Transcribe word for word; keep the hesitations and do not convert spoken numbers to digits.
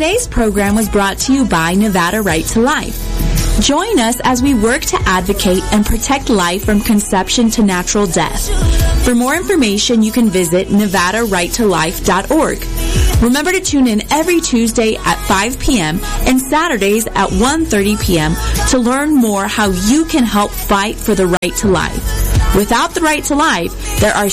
Today's program was brought to you by Nevada Right to Life. Join us as we work to advocate and protect life from conception to natural death. For more information, you can visit nevada right to life dot org. Remember to tune in every Tuesday at five p.m. and Saturdays at one thirty p.m. to learn more how you can help fight for the right to life. Without the right to life, there are